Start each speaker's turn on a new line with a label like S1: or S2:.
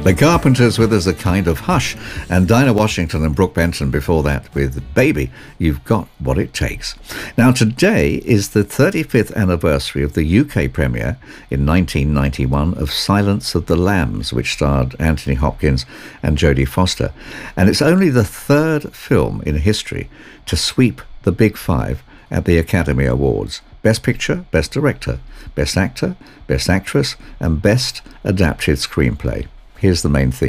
S1: The Carpenters with Us A Kind of Hush, and Dinah Washington and Brooke Benton before that with Baby, You've Got What It Takes. Now today is the 35th anniversary of the UK premiere in 1991 of Silence of the Lambs, which starred Anthony Hopkins and Jodie Foster. And it's only the third film in history to sweep the Big Five at the Academy Awards. Best Picture, Best Director, Best Actor, Best Actress, and Best Adapted Screenplay. Here's the main theme.